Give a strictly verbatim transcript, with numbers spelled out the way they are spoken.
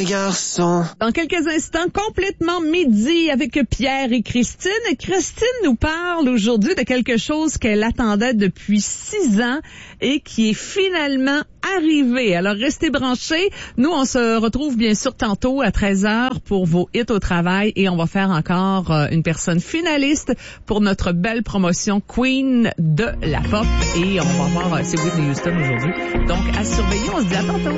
garçon. Dans quelques instants, complètement midi avec Pierre et Christine. Christine nous parle aujourd'hui de quelque chose qu'elle attendait depuis six ans et qui est finalement arrivé. Alors, restez branchés. Nous, on se retrouve bien sûr tantôt à treize heures pour vos hits au travail et on va faire encore euh, une personne finaliste pour notre belle promotion Queen de la pop et on va voir, euh, c'est Whitney Houston aujourd'hui. Donc, à surveiller. On se dit à tantôt.